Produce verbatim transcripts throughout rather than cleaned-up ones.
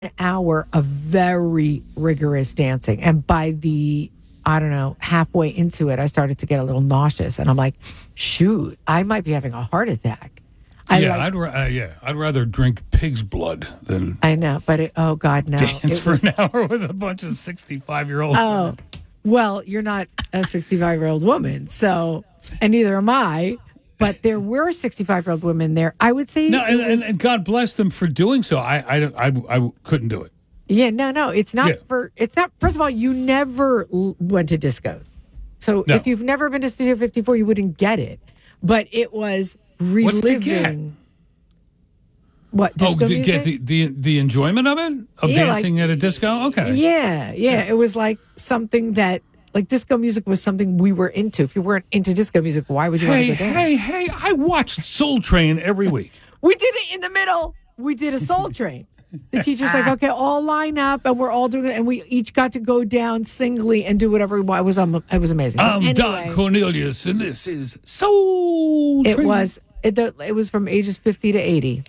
hour of very rigorous dancing. And by the, I don't know, halfway into it, I started to get a little nauseous. And I'm like, shoot, I might be having a heart attack. I yeah, like, I'd ra- uh, yeah, I'd rather drink pig's blood than I know, but it, oh God, no. dance It for was- an hour with a bunch of sixty-five-year-old Oh, women. well, you're not a sixty-five-year-old woman, so, and neither am I. But there were sixty-five-year-old women there. I would say, No, it and, was- and, and God bless them for doing so. I, I, don't- I, I couldn't do it. yeah, no, no, it's not Yeah. for. It's not. First of all, you never l- went to discos, so No. if you've never been to Studio fifty-four, you wouldn't get it. But it was What's to get? reliving. What disco oh, to music? get the, the the enjoyment of it of Yeah, dancing like- at a disco. Okay, Yeah, yeah, it was like something that. Like disco music was something we were into. If you weren't into disco music, why would you Hey, want to go dance? hey, hey! I watched Soul Train every week. We did it in the middle. We did a soul train. The teacher's like, okay, all line up, and we're all doing it, and we each got to go down singly and do whatever we want. It was um, it was amazing. I'm Anyway, Don Cornelius, and this is Soul it Train. was it, the, it was from ages fifty to eighty,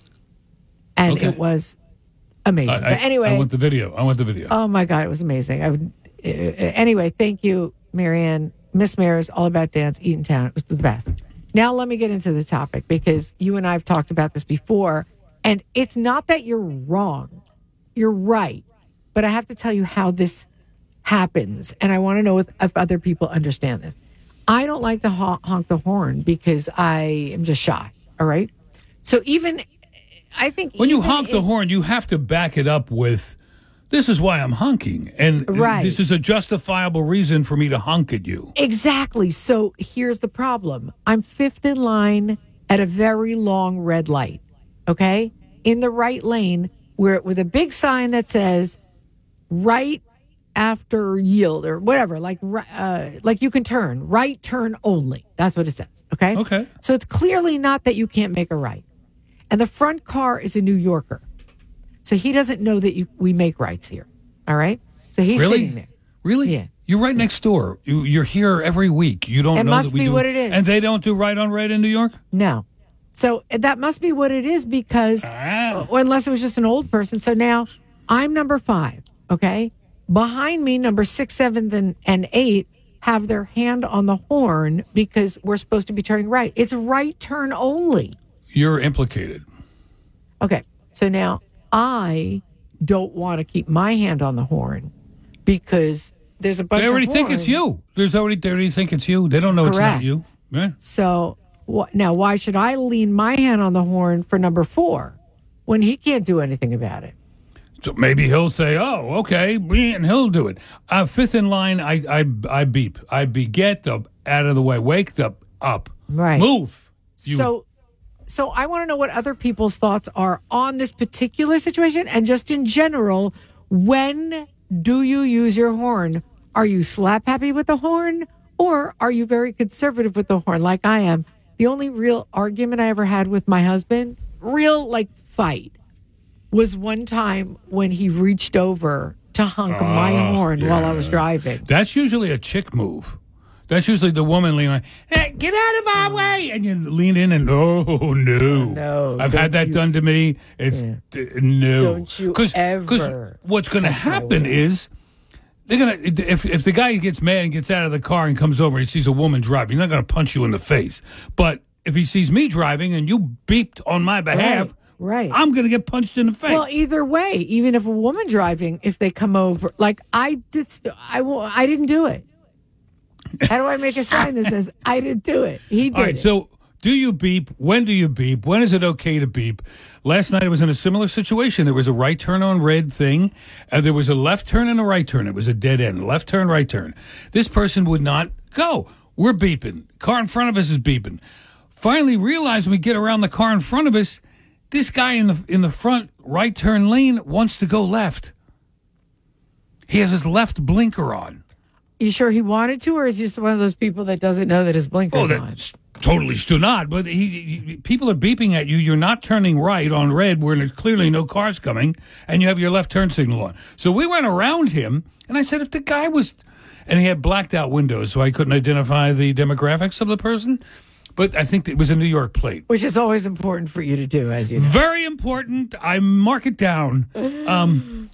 and Okay. it was amazing. I, but I- anyway, I want the video. I want the video. oh my God, it was amazing. I would uh, anyway. Thank you, Marianne, Miss Mayor's All About Dance, Eatontown. It was the best. Now let me get into the topic because you and I have talked about this before, and it's not that you're wrong. You're right. But I have to tell you how this happens. And I want to know if, if other people understand this. I don't like to hon- honk the horn because I am just shy. All right. So even, I think. when you even honk the if- horn, you have to back it up with, "This is why I'm honking," and Right. this is a justifiable reason for me to honk at you. Exactly. So here's the problem. I'm fifth in line at a very long red light. Okay. In the right lane where with a big sign that says right after yield or whatever, like, ri- uh, like you can turn right turn only. That's what it says. Okay. Okay. So it's clearly not that you can't make a right. And the front car is a New Yorker. So he doesn't know that you, we make rights here. All right. So he's Really? sitting there. Really? Yeah. You're right next door. You, you're here every week. You don't It know must that we be do, what it is. and they don't do right on red in New York. No. So that must be what it is because, Ah. or unless it was just an old person. So now I'm number five, okay? Behind me, number six, seven, and, and eight have their hand on the horn because we're supposed to be turning right. It's right turn only. You're implicated. Okay. So now I don't want to keep my hand on the horn because there's a bunch They already of think it's horns. you. There's already they already think it's you. They don't know it's not Correct. you. Yeah. So wh- now, why should I lean my hand on the horn for number four when he can't do anything about it? So maybe he'll say, "Oh, okay," and he'll do it. Uh, fifth in line, I, I, I beep. I be get the out of the way. Wake the up. Right. Move. You, So, so I want to know what other people's thoughts are on this particular situation and just in general. When do you use your horn? Are you slap happy with the horn, or are you very conservative with the horn, like I am? The only real argument I ever had with my husband, real like fight, was one time when he reached over to honk my Oh, horn while I was yeah. driving. That's usually a chick move. That's usually the woman leaning like, "Hey, get out of our way," and you lean in and oh no, no, I've don't had that you- done to me. It's Yeah. uh, no, Don't you Cause, 'cause ever what's going to touch my happen wheel. is they're gonna if if the guy gets mad and gets out of the car and comes over and he sees a woman driving, he's not going to punch you in the face. But if he sees me driving and you beeped on my behalf, right. I'm going to get punched in the face. Well, either way, even if a woman driving, if they come over, like I did, st- I will, I didn't do it. How do I make a sign that says I didn't do it? He did All right, it. so do you beep? When do you beep? When is it okay to beep? Last night I was in a similar situation. There was a right turn on red thing, and there was a left turn and a right turn. It was a dead end. Left turn, right turn. This person would not go. We're beeping. Car in front of us is beeping. Finally realized when we get around the car in front of us, this guy in the in the front right turn lane wants to go left. He has his left blinker on. You sure he wanted to, or is he just one of those people that doesn't know that his blinker's Oh, on? that's totally still not. But he, he, people are beeping at you. You're not turning right on red where there's clearly no cars coming, and you have your left turn signal on. So we went around him, and I said, if the guy was, and he had blacked out windows, so I couldn't identify the demographics of the person. but I think it was a New York plate. Which is always important for you to do, as you know. Very important. I mark it down. Um,